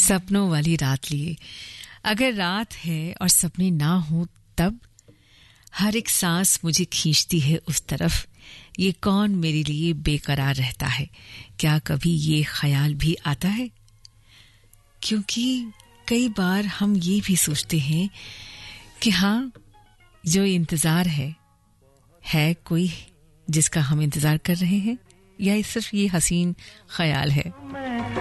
सपनों वाली रात लिए। अगर रात है और सपने ना हो तब हर एक सांस मुझे खींचती है उस तरफ। ये कौन मेरे लिए बेकरार रहता है? क्या कभी ये ख्याल भी आता है? क्योंकि कई बार हम ये भी सोचते हैं कि हाँ, जो इंतजार है कोई जिसका हम इंतजार कर रहे हैं, या सिर्फ ये हसीन ख्याल है।